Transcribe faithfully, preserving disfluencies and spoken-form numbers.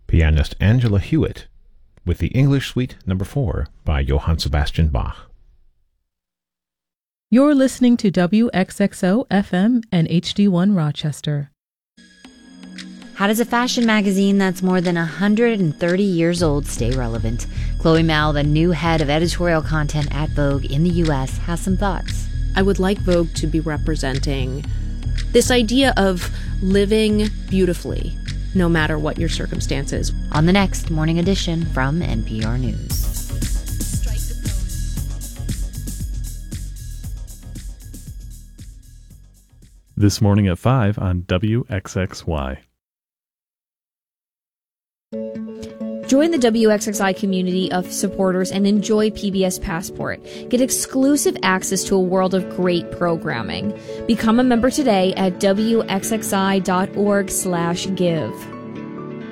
pianist Angela Hewitt, with the English Suite Number four by Johann Sebastian Bach. You're listening to W X X O F M and H D one Rochester. How does a fashion magazine that's more than one hundred thirty years old stay relevant? Chloe Mao, the new head of editorial content at Vogue in the U S, has some thoughts. I would like Vogue to be representing this idea of living beautifully, no matter what your circumstances. On the next Morning Edition from N P R News. This morning at five on W X X Y. Join the W X X I community of supporters and enjoy P B S Passport. Get exclusive access to a world of great programming. Become a member today at W X X I dot org slash give.